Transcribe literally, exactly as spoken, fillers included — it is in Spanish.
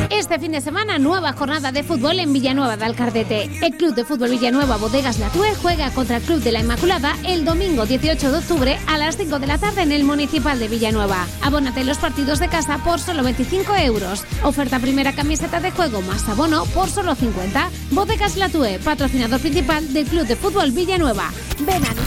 Este fin de semana, nueva jornada de fútbol en Villanueva de Alcardete. El Club de Fútbol Villanueva Bodegas Latue juega contra el Club de la Inmaculada el domingo dieciocho de octubre a las cinco de la tarde en el Municipal de Villanueva. Abónate los partidos de casa por solo veinticinco euros. Oferta primera camiseta de juego más abono por solo cincuenta. Bodegas Latue, patrocinador principal del Club de Fútbol Villanueva. Ven a